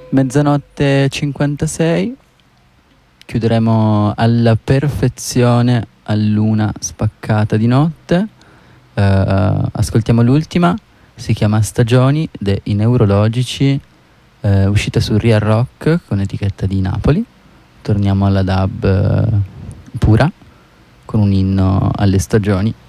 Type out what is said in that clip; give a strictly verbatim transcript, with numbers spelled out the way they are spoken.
Mezzanotte e cinquantasei, chiuderemo alla perfezione all'una spaccata di notte. Uh, ascoltiamo l'ultima, si chiama Stagioni dei Neurologici, uh, uscita su Real Rock con etichetta di Napoli. Torniamo alla dub uh, pura con un inno alle stagioni.